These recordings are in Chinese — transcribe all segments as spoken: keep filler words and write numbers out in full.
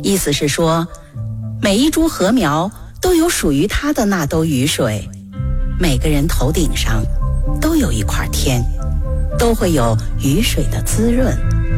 意思是说，每一株禾苗都有属于它的那兜雨水，每个人头顶上都有一块天，都会有雨水的滋润。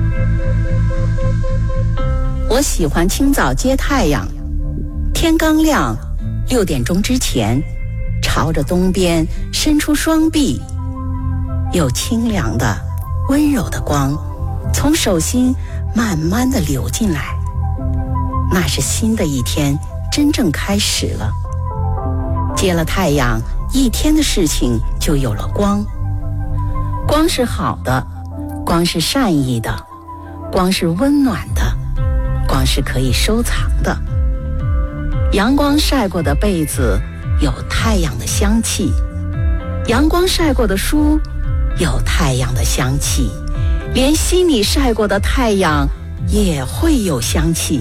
我喜欢清早接太阳，天刚亮，六点钟之前，朝着东边伸出双臂，有清凉的、温柔的光从手心慢慢地流进来，那是新的一天真正开始了。接了太阳，一天的事情就有了光。光是好的，光是善意的，光是温暖的，光是可以收藏的。阳光晒过的被子有太阳的香气，阳光晒过的书有太阳的香气，连心里晒过的太阳也会有香气。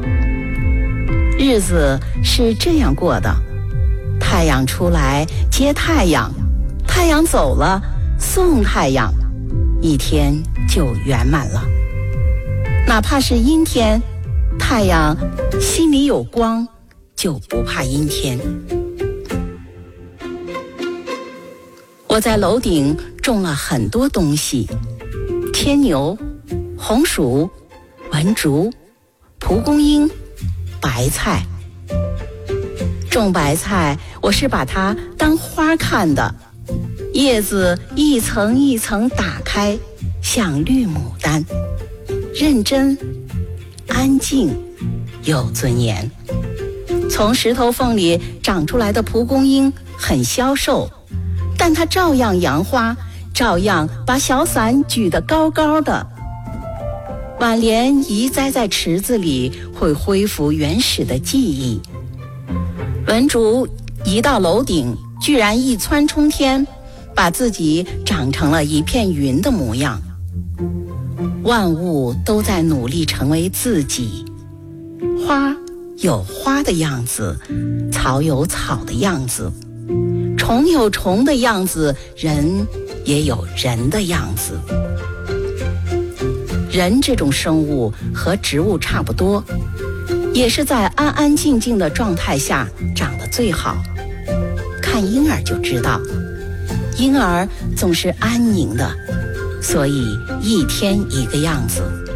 日子是这样过的，太阳出来接太阳，太阳走了送太阳，一天就圆满了。哪怕是阴天，太阳心里有光，就不怕阴天。我在楼顶种了很多东西，天牛、红薯、文竹、蒲公英、白菜。种白菜，我是把它当花看的，叶子一层一层打开，像绿牡丹，认真、安静、有尊严。从石头缝里长出来的蒲公英很消瘦，但它照样扬花，照样把小伞举得高高的。挽莲移栽在池子里，会恢复原始的记忆。文竹移到楼顶，居然一蹿冲天，把自己长成了一片云的模样。万物都在努力成为自己，花有花的样子，草有草的样子，虫有虫的样子，人也有人的样子。人这种生物和植物差不多，也是在安安静静的状态下长得最好。看婴儿就知道，婴儿总是安宁的，所以一天一个样子。